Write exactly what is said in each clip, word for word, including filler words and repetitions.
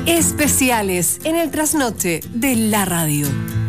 Especiales en el trasnoche de la radio.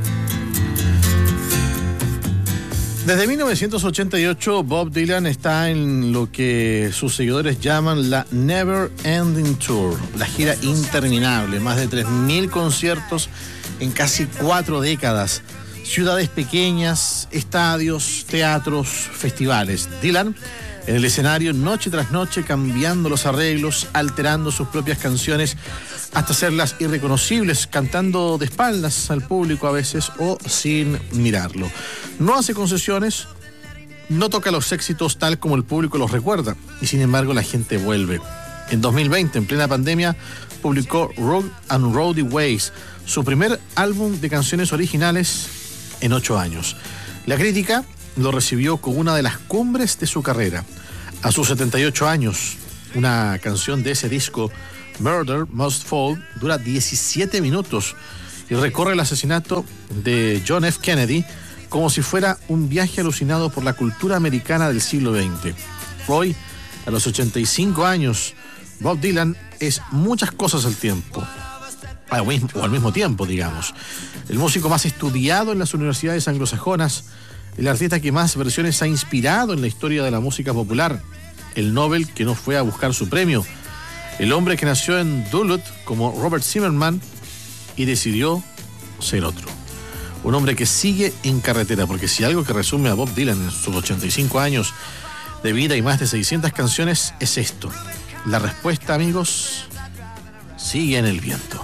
Desde mil novecientos ochenta y ocho, Bob Dylan está en lo que sus seguidores llaman la Never Ending Tour, la gira interminable, más de tres mil conciertos en casi cuatro décadas, ciudades pequeñas, estadios, teatros, festivales. Dylan en el escenario noche tras noche, cambiando los arreglos, alterando sus propias canciones hasta hacerlas irreconocibles, cantando de espaldas al público a veces o sin mirarlo. No hace concesiones, no toca los éxitos tal como el público los recuerda, y sin embargo la gente vuelve. En dos mil veinte, en plena pandemia, publicó Road and Roadie Ways, su primer álbum de canciones originales en ocho años. La crítica lo recibió como una de las cumbres de su carrera. A sus setenta y ocho años, una canción de ese disco, Murder Must Fall, dura diecisiete minutos y recorre el asesinato de John F. Kennedy como si fuera un viaje alucinado por la cultura americana del siglo veinte. Hoy, a los ochenta y cinco años, Bob Dylan es muchas cosas al tiempo, o al mismo tiempo, digamos. El músico más estudiado en las universidades anglosajonas, el artista que más versiones ha inspirado en la historia de la música popular, el Nobel que no fue a buscar su premio, el hombre que nació en Duluth como Robert Zimmerman y decidió ser otro. Un hombre que sigue en carretera, porque si algo que resume a Bob Dylan en sus ochenta y cinco años de vida y más de seiscientas canciones es esto. La respuesta, amigos, sigue en el viento.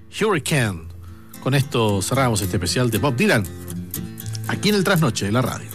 Hurricane. Con esto cerramos este especial de Bob Dylan, aquí en el Trasnoche de la radio.